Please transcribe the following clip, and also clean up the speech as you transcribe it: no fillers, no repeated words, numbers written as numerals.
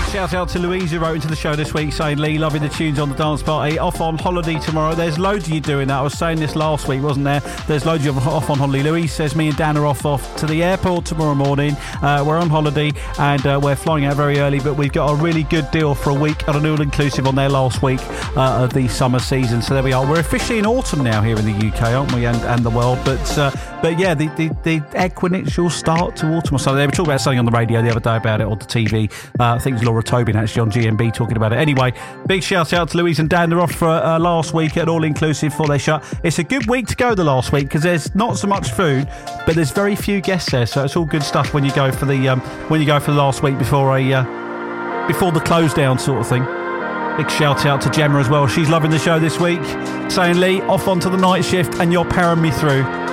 Shout out to Louise who wrote into the show this week saying, Lee, loving the tunes on the dance party. Off on holiday tomorrow. There's loads of you doing that. I was saying this last week, wasn't there? There's loads of you off on holiday. Louise says me and Dan are off to the airport tomorrow morning. We're on holiday and we're flying out very early, but we've got a really good deal for a week on an all-inclusive on their last week of the summer season. So there we are. We're officially in autumn now here in the UK, aren't we? And the world. But yeah, the equinoctial start to autumn or something. They were talking about something on the radio the other day about it on the TV. I think it's Laura Tobin actually on GMB talking about it. Anyway, big shout out to Louise and Dan. They're off for last week at All Inclusive before they shut. It's a good week to go the last week because there's not so much food, but there's very few guests there, so it's all good stuff when you go for the last week before the close down sort of thing. Big shout out to Gemma as well. She's loving the show this week, saying, Lee, off onto the night shift and you're powering me through.